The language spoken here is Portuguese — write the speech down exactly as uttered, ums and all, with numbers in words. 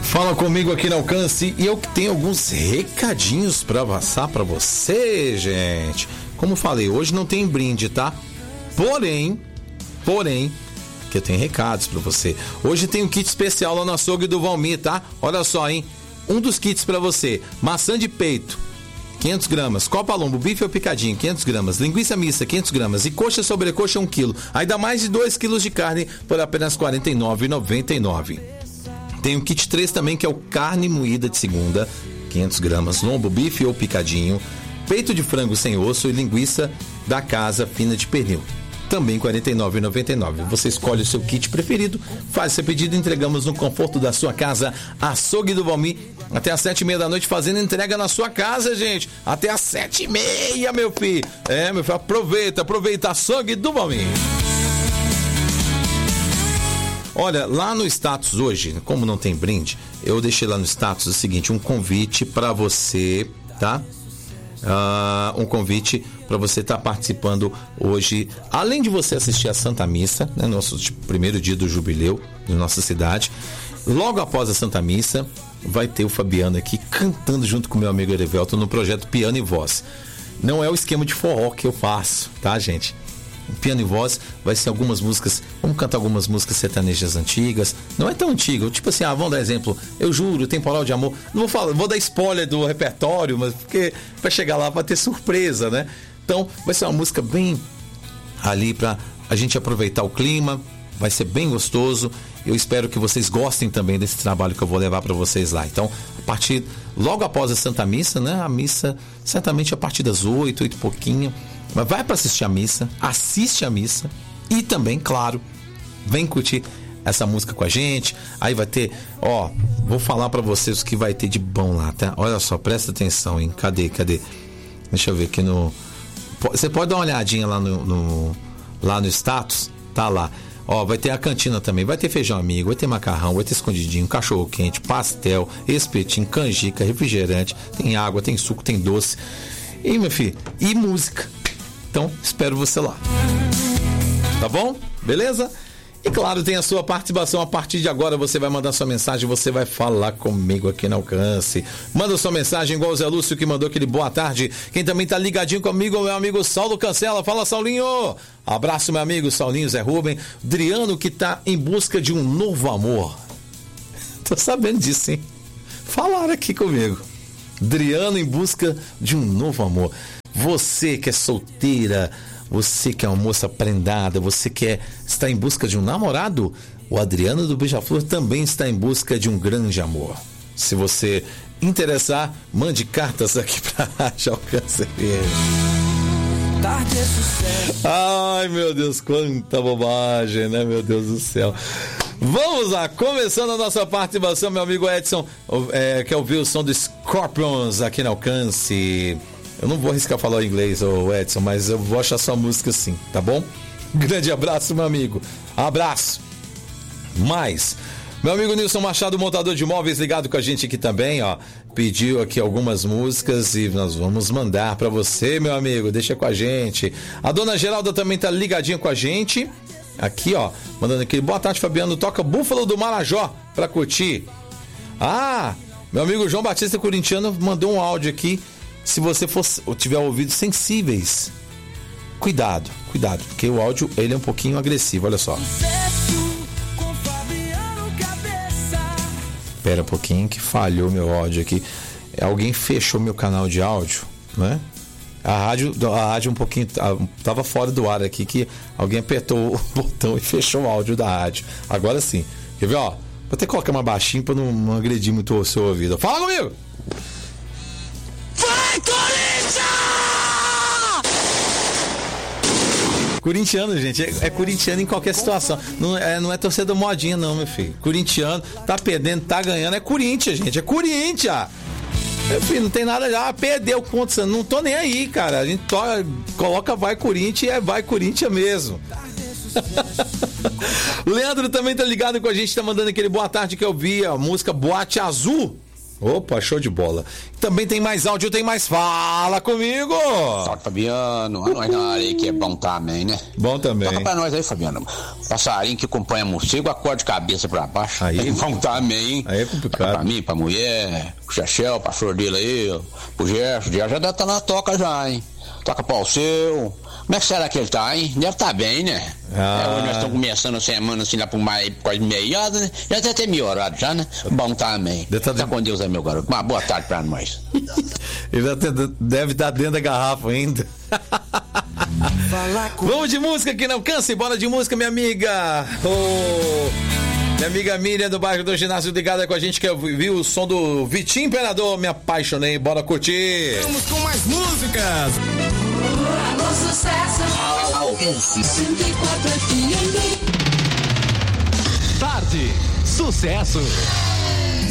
Fala comigo aqui no Alcance e eu tenho alguns recadinhos pra passar pra você, gente. Como falei, hoje não tem brinde, tá? Porém, porém, que eu tenho recados pra você. Hoje tem um kit especial lá no açougue do Valmir, tá? Olha só, hein? Um dos kits pra você: maçã de peito, quinhentos gramas, copa lombo, bife ou picadinho, quinhentos gramas, linguiça mista, quinhentos gramas e coxa sobrecoxa, um quilo. Aí dá mais de dois quilos de carne por apenas quarenta e nove reais e noventa e nove centavos. Tem o kit três também, que é o carne moída de segunda, quinhentos gramas, lombo, bife ou picadinho, peito de frango sem osso e linguiça da casa fina de pernil, também quarenta e nove reais e noventa e nove centavos. Você escolhe o seu kit preferido, faz seu pedido e entregamos no conforto da sua casa. Açougue do Valmir, até às sete e meia da noite, fazendo entrega na sua casa, gente. Até às sete e meia, meu filho. É, meu filho, aproveita, aproveita. Açougue do Valmir. Olha, lá no status hoje, como não tem brinde, eu deixei lá no status o seguinte: um convite para você, tá? Uh, um convite para você estar tá participando hoje, além de você assistir a Santa Missa, né, nosso tipo, primeiro dia do jubileu na nossa cidade. Logo após a Santa Missa, vai ter o Fabiano aqui cantando junto com o meu amigo Erivelto no projeto Piano e Voz. Não é o esquema de forró que eu faço, tá, gente? Piano e voz vai ser algumas músicas. Vamos cantar algumas músicas sertanejas antigas. Não é tão antigo, tipo assim, ah, vamos dar exemplo. Eu juro, Temporal de Amor. Não vou falar, vou dar spoiler do repertório, mas porque vai chegar lá, vai ter surpresa, né? Então vai ser uma música bem ali pra a gente aproveitar o clima. Vai ser bem gostoso. Eu espero que vocês gostem também desse trabalho que eu vou levar para vocês lá. Então, a partir, logo após a Santa Missa, né? A missa, certamente a partir das oito, oito e pouquinho. Mas vai para assistir a missa, assiste a missa e também, claro, vem curtir essa música com a gente. Aí vai ter, ó, vou falar para vocês o que vai ter de bom lá, tá? Olha só, presta atenção, hein? Cadê, cadê? Deixa eu ver aqui no... Você pode dar uma olhadinha lá no, no, lá no status, tá lá. Ó, vai ter a cantina também, vai ter feijão amigo, vai ter macarrão, vai ter escondidinho, cachorro quente, pastel, espetinho, canjica, refrigerante, tem água, tem suco, tem doce. E, meu filho, e música. Então, espero você lá. Tá bom? Beleza? E claro, tem a sua participação. A partir de agora você vai mandar sua mensagem, você vai falar comigo aqui no Alcance. Manda sua mensagem igual o Zé Lúcio, que mandou aquele boa tarde. Quem também tá ligadinho comigo é o meu amigo Saulo Cancela. Fala, Saulinho! Abraço, meu amigo Saulinho, Zé Rubem. Adriano, que tá em busca de um novo amor. Tô sabendo disso, hein? Falaram aqui comigo. Adriano em busca de um novo amor. Você que é solteira, você que é uma moça prendada, você que é, está em busca de um namorado, o Adriano do Beija-Flor também está em busca de um grande amor. Se você interessar, mande cartas aqui para a Rádio Alcance. Ai, meu Deus, quanta bobagem, né, meu Deus do céu. Vamos lá, começando a nossa participação, meu amigo Edson, é, quer ouvir o som do Scorpions aqui no Alcance. Eu não vou arriscar falar inglês, ô Edson, mas eu vou achar sua música sim, tá bom? Grande abraço, meu amigo. Abraço. Mais. Meu amigo Nilson Machado, montador de móveis, ligado com a gente aqui também, ó. Pediu aqui algumas músicas e nós vamos mandar pra você, meu amigo. Deixa com a gente. A dona Geralda também tá ligadinha com a gente. Aqui, ó, mandando aquele boa tarde, Fabiano. Toca Búfalo do Marajó pra curtir. Ah, meu amigo João Batista Corintiano mandou um áudio aqui. Se você for, tiver ouvidos sensíveis, cuidado, cuidado, porque o áudio ele é um pouquinho agressivo, olha só. Espera um pouquinho que falhou meu áudio aqui. Alguém fechou meu canal de áudio, né? A rádio, a rádio um pouquinho tava fora do ar aqui, que alguém apertou o botão e fechou o áudio da rádio. Agora sim. Quer ver, ó? Vou até colocar mais baixinho para não, não agredir muito o seu ouvido. Fala comigo! Vai, Corinthians! Corintiano, gente, é, é corintiano em qualquer situação. Não é, não é torcedor modinha, não, meu filho. Corintiano, tá perdendo, tá ganhando, é Corinthians, gente, é Corinthians. Meu filho, não tem nada já, perdeu contra, não tô nem aí, cara. A gente to, coloca vai Corinthians e é vai Corinthians mesmo. Leandro também tá ligado com a gente, tá mandando aquele boa tarde que eu vi, a música Boate Azul. Opa, show de bola. Também tem mais áudio, tem mais fala comigo. Salve, Fabiano. A nós na área aí que é bom também, né? Bom também. Toca pra nós aí, Fabiano. Passarinho que acompanha morcego, acorda de cabeça pra baixo. Aí, é bom também, hein? Aí é complicado. Toca pra mim, pra mulher, pro Chechel, pra flor dele aí, pro Gerson. O Gerson já deve estar na toca já, hein? Toca pro Alceu. Como é que será que ele tá, hein? Deve estar tá bem, né? Ah. É, hoje nós estamos começando a semana assim lá por mais quase meia, né? Já deve ter melhorado já, né? Bom também. Deve tá Tá de... com Deus aí, meu garoto. Uma boa tarde pra nós. Ele deve estar dentro da garrafa ainda. Vamos de música que não cansa e bola de música, minha amiga. Oh, minha amiga Miriam do bairro do Ginásio ligada com a gente, que eu vi o som do Vitinho Imperador. Me apaixonei, bora curtir. Vamos com mais músicas. Alô, sucesso. Alcance cento e quatro F M. Tarde, sucesso.